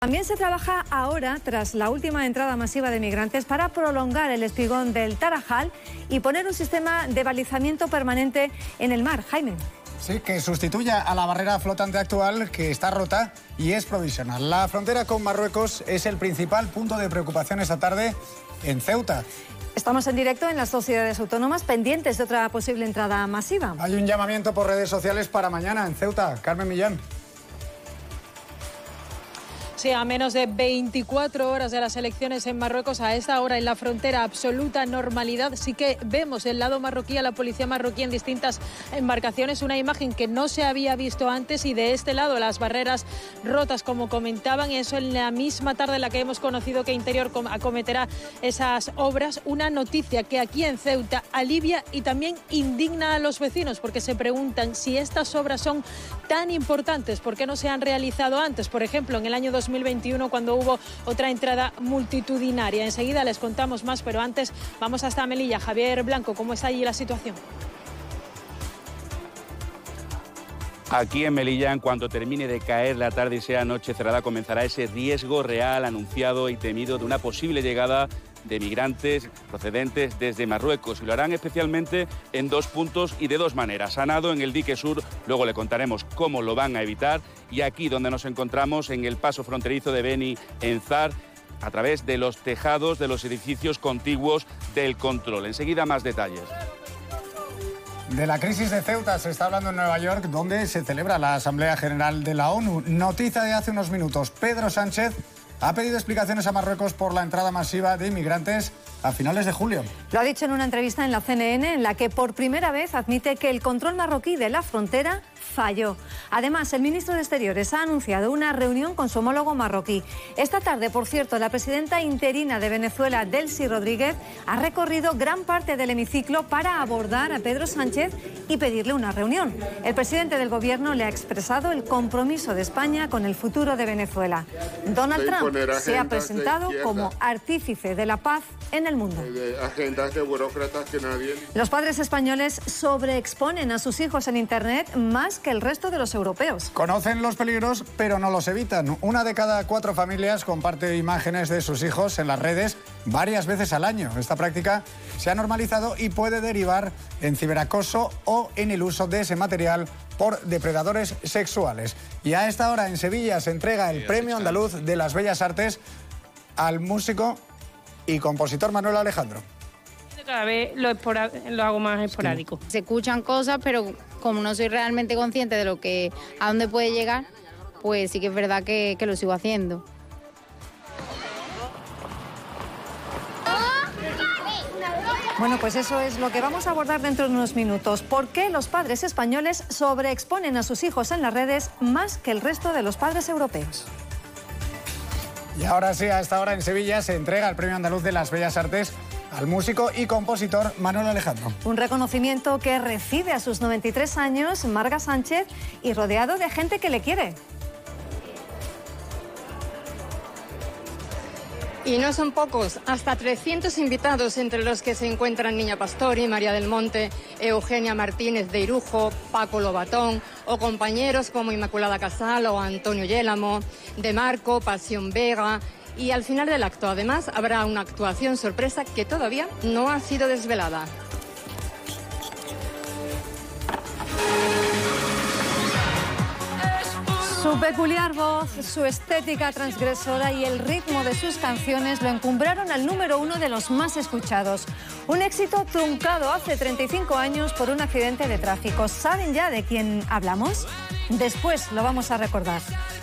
También se trabaja ahora, tras la última entrada masiva de migrantes, para prolongar el espigón del Tarajal y poner un sistema de balizamiento permanente en el mar. Jaime. Sí, que sustituya a la barrera flotante actual, que está rota y es provisional. La frontera con Marruecos es el principal punto de preocupación esta tarde en Ceuta. Estamos en directo en las dos ciudades autónomas, pendientes de otra posible entrada masiva. Hay un llamamiento por redes sociales para mañana en Ceuta. Carmen Millán. Sí, a menos de 24 horas de las elecciones en Marruecos, a esta hora en la frontera, absoluta normalidad. Sí que vemos del lado marroquí a la policía marroquí en distintas embarcaciones, una imagen que no se había visto antes, y de este lado las barreras rotas, como comentaban, y eso en la misma tarde en la que hemos conocido que Interior acometerá esas obras. Una noticia que aquí en Ceuta alivia y también indigna a los vecinos, porque se preguntan si estas obras son tan importantes, ¿por qué no se han realizado antes? Por ejemplo, en el año 2021, cuando hubo otra entrada multitudinaria. Enseguida les contamos más, pero antes vamos hasta Melilla. Javier Blanco, ¿cómo está allí la situación? Aquí en Melilla, en cuanto termine de caer la tarde y sea noche cerrada, comenzará ese riesgo real, anunciado y temido, de una posible llegada de migrantes procedentes desde Marruecos, y lo harán especialmente en dos puntos y de dos maneras. A nado, en el dique sur, luego le contaremos cómo lo van a evitar, y aquí donde nos encontramos, en el paso fronterizo de Beni Enzar, a través de los tejados de los edificios contiguos del control. Enseguida más detalles. De la crisis de Ceuta se está hablando en Nueva York, donde se celebra la Asamblea General de la ONU. Noticia de hace unos minutos: Pedro Sánchez ha pedido explicaciones a Marruecos por la entrada masiva de inmigrantes a finales de julio. Lo ha dicho en una entrevista en la CNN, en la que por primera vez admite que el control marroquí de la frontera falló. Además, el ministro de Exteriores ha anunciado una reunión con su homólogo marroquí. Esta tarde, por cierto, la presidenta interina de Venezuela, Delcy Rodríguez, ha recorrido gran parte del hemiciclo para abordar a Pedro Sánchez y pedirle una reunión. El presidente del gobierno le ha expresado el compromiso de España con el futuro de Venezuela. Donald Trump se ha presentado como artífice de la paz en el mundo. Agendas de burócratas que nadie... Los padres españoles sobreexponen a sus hijos en Internet más que el resto de los europeos. Conocen los peligros, pero no los evitan. Una de cada 4 familias comparte imágenes de sus hijos en las redes varias veces al año. Esta práctica se ha normalizado y puede derivar en ciberacoso o en el uso de ese material por depredadores sexuales. Y a esta hora en Sevilla se entrega el Premio Andaluz de las Bellas Artes al músico y compositor Manuel Alejandro. Cada vez lo hago más esporádico. Se escuchan cosas, pero como no soy realmente consciente de a dónde puede llegar, pues sí que es verdad que lo sigo haciendo. Bueno, pues eso es lo que vamos a abordar dentro de unos minutos. ¿Por qué los padres españoles sobreexponen a sus hijos en las redes más que el resto de los padres europeos? Y ahora sí, a esta hora en Sevilla se entrega el Premio Andaluz de las Bellas Artes al músico y compositor Manuel Alejandro. Un reconocimiento que recibe a sus 93 años Marga Sánchez y rodeado de gente que le quiere. Y no son pocos, hasta 300 invitados, entre los que se encuentran Niña Pastori, María del Monte, Eugenia Martínez de Irujo, Paco Lobatón, o compañeros como Inmaculada Casal o Antonio Yélamo, De Marco, Pasión Vega. Y al final del acto, además, habrá una actuación sorpresa que todavía no ha sido desvelada. Su peculiar voz, su estética transgresora y el ritmo de sus canciones lo encumbraron al número 1 de los más escuchados. Un éxito truncado hace 35 años por un accidente de tráfico. ¿Saben ya de quién hablamos? Después lo vamos a recordar.